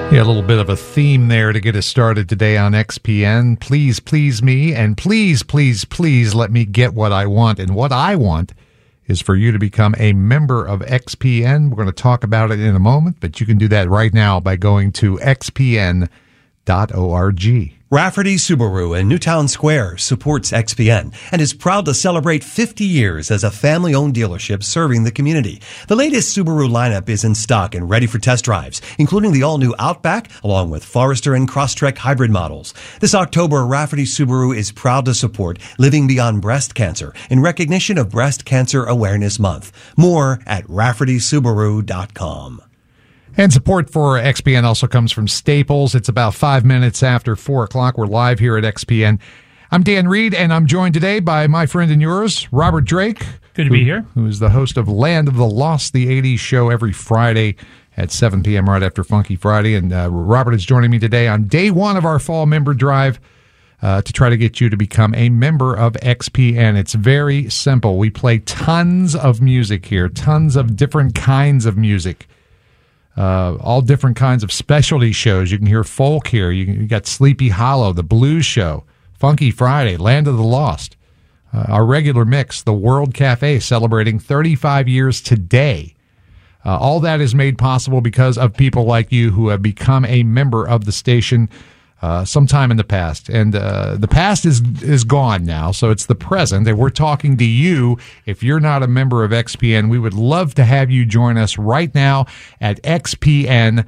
Yeah, a little bit of a theme there to get us started today on XPN. Please, please me, and please, please, please let me get what I want. And what I want is for you to become a member of XPN. We're going to talk about it in a moment, but you can do that right now by going to xpn.org. Rafferty Subaru in Newtown Square supports XPN and is proud to celebrate 50 years as a family-owned dealership serving the community. The latest Subaru lineup is in stock and ready for test drives, including the all-new Outback, along with Forester and Crosstrek hybrid models. This October, Rafferty Subaru is proud to support Living Beyond Breast Cancer in recognition of Breast Cancer Awareness Month. More at RaffertySubaru.com. And support for XPN also comes from Staples. It's about 5 minutes after 4 o'clock. We're live here at XPN. I'm Dan Reed, and I'm joined today by my friend and yours, Robert Drake. Good to be here. Who is the host of Land of the Lost, the 80s show every Friday at 7 p.m. right after Funky Friday. And Robert is joining me today on day one of our fall member drive to try to get you to become a member of XPN. It's very simple. We play tons of music here, tons of different kinds of music. All different kinds of specialty shows. You can hear folk here. You got Sleepy Hollow, the Blues Show, Funky Friday, Land of the Lost. Our regular mix, the World Cafe, celebrating 35 years today. All that is made possible because of people like you who have become a member of the station sometime in the past. And the past is gone now, so it's the present. And we're talking to you. If you're not a member of XPN, we would love to have you join us right now at xpn.org.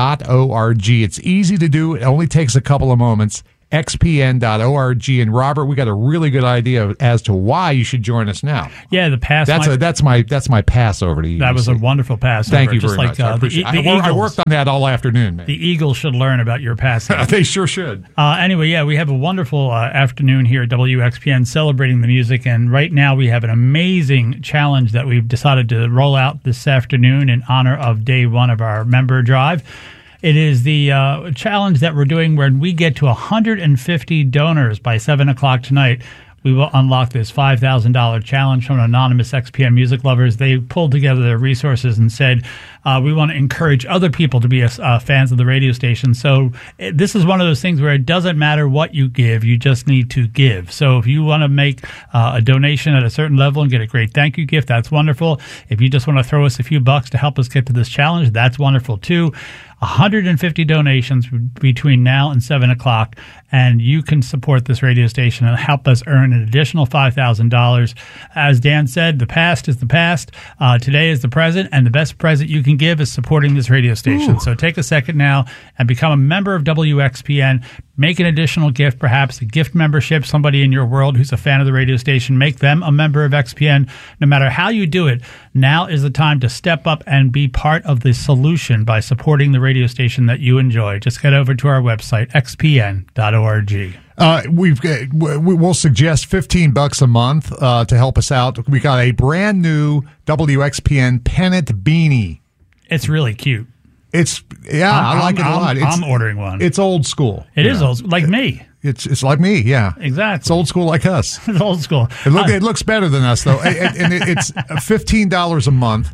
It's easy to do. It only takes a couple of moments. xpn.org. And Robert, we got a really good idea as to why you should join us now. Yeah, the pass. That's my pass over to you. That was a wonderful pass. Thank you very much. I appreciate it. I worked on that all afternoon, man. The Eagles should learn about your passing. They sure should. Anyway, yeah, we have a wonderful afternoon here at WXPN celebrating the music, and right now we have an amazing challenge that we've decided to roll out this afternoon in honor of day one of our member drive. It is the challenge that we're doing when we get to 150 donors by 7 o'clock tonight. We will unlock this $5,000 challenge from anonymous XPN music lovers. They pulled together their resources and said, we want to encourage other people to be fans of the radio station. So this is one of those things where it doesn't matter what you give, you just need to give. So if you want to make a donation at a certain level and get a great thank you gift, that's wonderful. If you just want to throw us a few bucks to help us get to this challenge, that's wonderful too. 150 donations between now and 7 o'clock, and you can support this radio station and help us earn an additional $5,000. As Dan said, the past is the past. Today is the present, and the best present you can give is supporting this radio station. Ooh. So take a second now and become a member of WXPN. Make an additional gift, perhaps a gift membership, somebody in your world who's a fan of the radio station. Make them a member of XPN. No matter how you do it, now is the time to step up and be part of the solution by supporting the radio station that you enjoy. Just head over to our website, xpn.org. We'll suggest $15 a month to help us out. We got a brand new WXPN pennant beanie. It's really cute. I like it a lot. I'm ordering one. It's old school. It is old school, like me. It's like me, yeah. Exactly. It's old school like us. It's old school. It looks better than us, though. and it's $15 a month.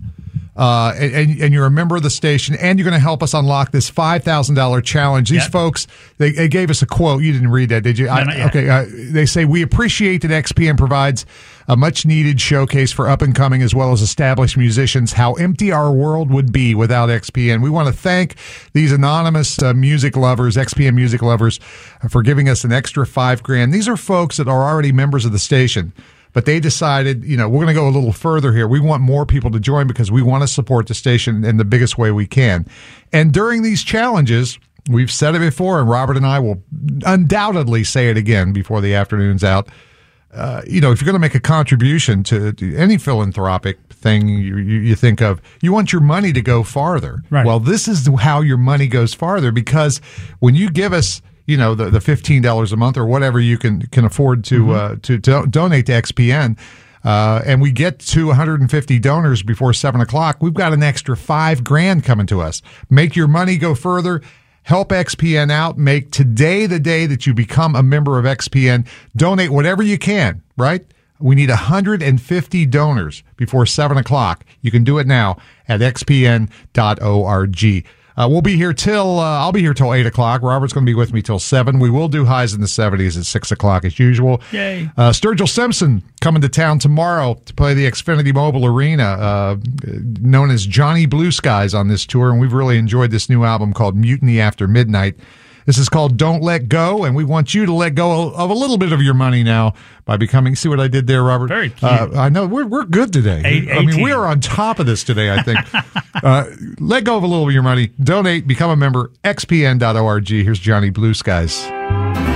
And you're a member of the station, and you're going to help us unlock this $5,000 challenge. These folks, they gave us a quote. You didn't read that, did you? Okay. They say, we appreciate that XPN provides a much-needed showcase for up-and-coming as well as established musicians. How empty our world would be without XPN. We want to thank these anonymous music lovers, XPN music lovers, for giving us an extra $5,000. These are folks that are already members of the station. But they decided, we're going to go a little further here. We want more people to join because we want to support the station in the biggest way we can. And during these challenges, we've said it before, and Robert and I will undoubtedly say it again before the afternoon's out. If you're going to make a contribution to any philanthropic thing you think of, you want your money to go farther. Right. Well, this is how your money goes farther, because when you give us the $15 a month or whatever you can afford to donate to XPN, and we get to 150 donors before 7 o'clock, we've got an extra $5,000 coming to us. Make your money go further. Help XPN out. Make today the day that you become a member of XPN. Donate whatever you can, right? We need 150 donors before 7 o'clock. You can do it now at xpn.org. We'll be here till I'll be here till 8 o'clock. Robert's going to be with me till 7. We will do highs in the 70s at 6 o'clock as usual. Yay! Sturgill Simpson coming to town tomorrow to play the Xfinity Mobile Arena, known as Johnny Blue Skies on this tour, and we've really enjoyed this new album called Mutiny After Midnight. This is called Don't Let Go, and we want you to let go of a little bit of your money now by becoming. See what I did there, Robert? Very cute. I know we're good today. I mean, we are on top of this today, I think. Let go of a little of your money. Donate. Become a member. xpn.org. Here's Johnny Blue Skies.